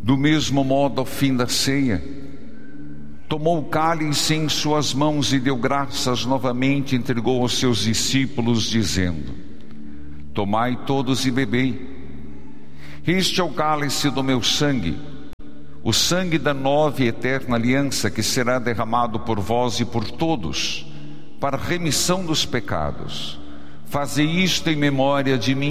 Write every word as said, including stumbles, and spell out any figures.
Do mesmo modo, ao fim da ceia, tomou o cálice em suas mãos e deu graças novamente, entregou aos seus discípulos, dizendo: tomai todos e bebei. Este é o cálice do meu sangue, o sangue da nova e eterna aliança, que será derramado por vós e por todos, para a remissão dos pecados. Fazei isto em memória de mim.